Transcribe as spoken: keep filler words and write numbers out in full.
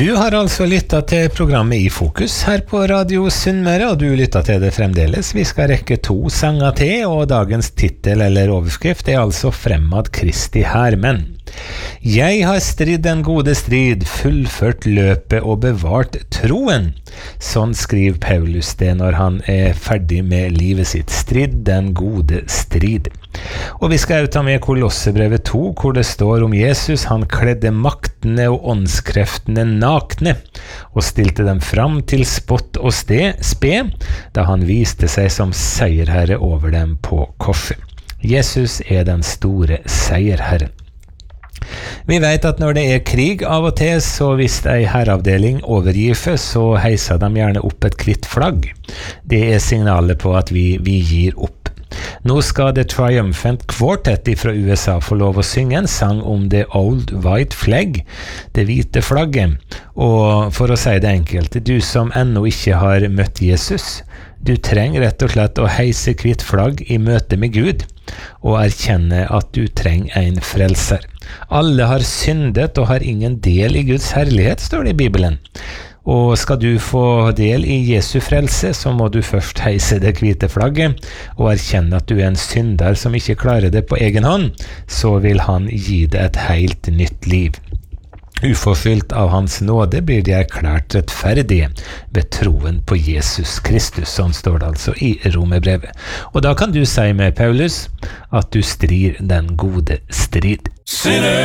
Du har altså lyttet til programmet I Fokus her på Radio Sunnmøre, og du lyttet til det fremdeles. Vi skal rekke to sanger til, og dagens titel eller overskrift er altså Fremad Kristi Hermenn. Jeg har stridd den gode strid, fullført løpet og bevart troen. Sånn skriver Paulus det når han er ferdig med livet sitt. Stridd den gode strid. Og vi skal jo ta med Kolossebrevet to, hvor det står om Jesus. Han kledde maktene og åndskreftene nakne, og stilte dem fram til spott og sted, spe, da han viste seg som seierherre over dem på korset. Jesus er den store seierherren. Vi vet at når det er krig av og til, så hvis ei herreavdeling overgiver, så heiser de gjerne opp et hvitt flagg. Det er signalet på at vi, vi gir opp. Nå skal The Triumphant Quartet fra U S A få lov å synge en sang om The Old White Flag, det hvite flagget. Og for å si det enkelt, du som ennå ikke har møtt Jesus, du trenger rett og slett å heise hvitt flagg I møte med Gud, og erkjenne at du trenger en frelser. Alle har syndet og har ingen del I Guds herlighet, står det I Bibelen. Og skal du få del I Jesu frelse, så må du først heise det hvite flagget, og erkjenne at du er en synder som ikke klarer det på egen hånd, så vil han gi deg et helt nytt liv. Uforfylt av hans nåde blir de erklært rettferdige ved troen på Jesus Kristus, sånn står det altså I Romerbrevet. Og da kan du si med Paulus at du strir den gode strid.